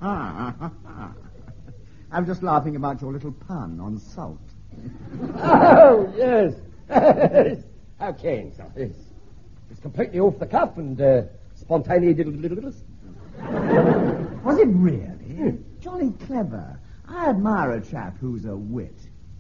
I'm just laughing about your little pun on salt. Oh, yes. How can so? It's completely off the cuff and spontaneous. Was it really? Jolly clever. I admire a chap who's a wit.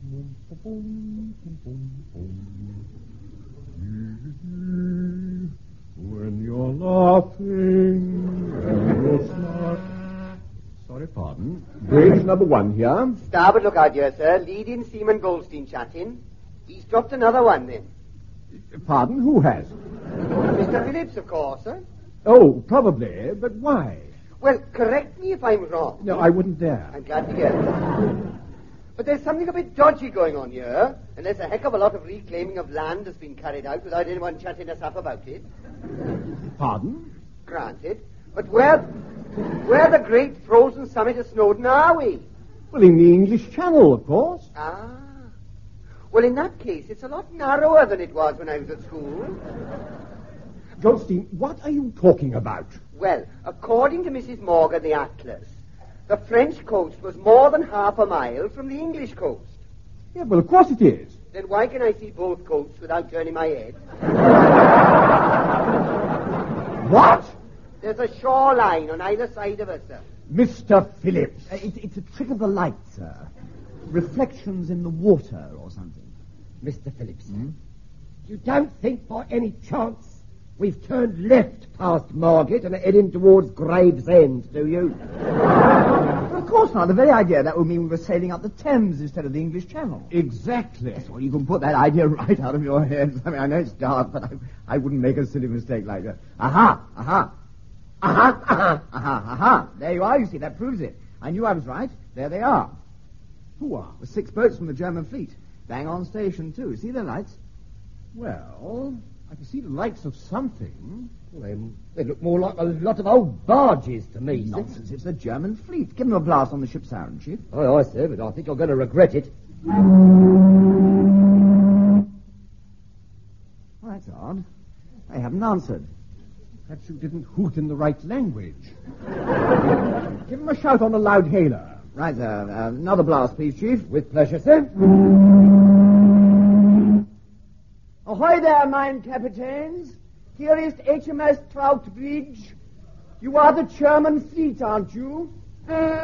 When you're laughing and you're smart. Sorry, pardon. Bridge number 1 here. Starboard lookout here, sir. Leading Seaman Goldstein chatting. He's dropped another one, then. Pardon, who has? Mr. Phillips, of course, sir. Oh, probably, but why? Well, correct me if I'm wrong. No, I wouldn't dare. I'm glad to hear it. But there's something a bit dodgy going on here, and there's a heck of a lot of reclaiming of land has been carried out without anyone chatting us up about it. Pardon? Granted. But where the great frozen summit of Snowdon are we? Well, in the English Channel, of course. Ah. Well, in that case, it's a lot narrower than it was when I was at school. Goldstein, what are you talking about? Well, according to Mrs. Morgan, the Atlas, the French coast was more than half a mile from the English coast. Yeah, well, of course it is. Then why can I see both coasts without turning my head? What? There's a shoreline on either side of us, sir. Mr. Phillips. It's a trick of the light, sir. Reflections in the water or something. Mr. Phillips, you don't think by any chance we've turned left past Margate and are heading towards Gravesend, do you? Well, of course not. The very idea that would mean we were sailing up the Thames instead of the English Channel. Exactly. Yes, well, you can put that idea right out of your head. I mean, I know it's dark, but I wouldn't make a silly mistake like that. Aha! There you are, you see, that proves it. I knew I was right. There they are. Who are? The 6 boats from the German fleet. Bang on station, too. See their lights? Well, I can see the lights of something. Well, they look more like a lot of old barges to me. Nonsense, it's the German fleet. Give them a blast on the ship's siren, Chief. Aye, sir, but I think I'm going to regret it. Well, that's odd. They haven't answered. Perhaps you didn't hoot in the right language. Give them a shout on a loud hailer. Right, sir. Another blast, please, Chief. With pleasure, sir. Ahoy there, mine captains. Here is HMS Troutbridge. You are the German fleet, aren't you?